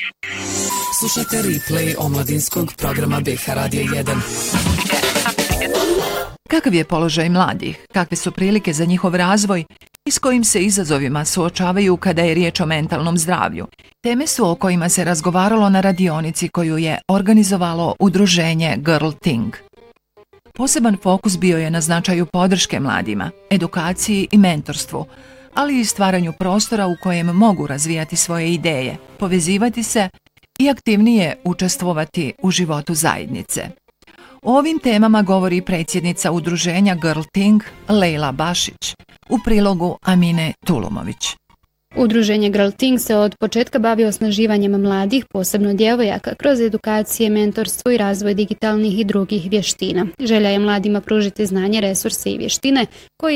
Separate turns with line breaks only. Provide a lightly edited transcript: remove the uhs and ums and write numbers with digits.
Slušajte replay omladinskog programa BH Radio 1.
Kakav je položaj mladih? Kakve su prilike za njihov razvoj i s kojim se izazovima suočavaju kada je riječ o mentalnom zdravlju? Teme su o kojima se razgovaralo na radionici koju je organizovalo udruženje Girl Thing. Poseban fokus bio je na značaju podrške mladima, edukaciji i mentorstvu, ali i stvaranju prostora u kojem mogu razvijati svoje ideje, povezivati se i aktivnije učestvovati u životu zajednice. O ovim temama govori predsjednica udruženja Girl Thing Lejla Bašić u prilogu Amine Tulumović.
Udruženje Girl Thing se od početka bavi osnaživanjem mladih, posebno djevojaka, kroz edukacije, mentorstvo i razvoj digitalnih i drugih vještina. Želja je mladima pružiti znanje, resurse i vještine koje